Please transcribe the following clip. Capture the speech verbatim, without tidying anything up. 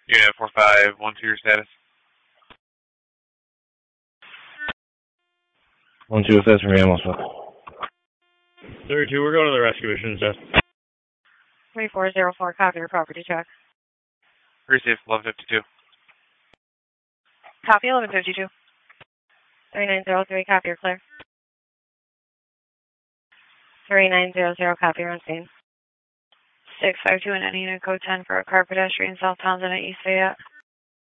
Unit four five one two, your status. one two, status from Ramos. thirty-two, we're going to the rescue mission, Seth. three four zero four, copy your property check. Receive, eleven fifty-two. Copy, eleven fifty-two. three nine zero three, copy, you're clear. three nine zero zero, copy, you're on scene. six five two and any unit code ten for a car pedestrian, South Townsend at East Fayette.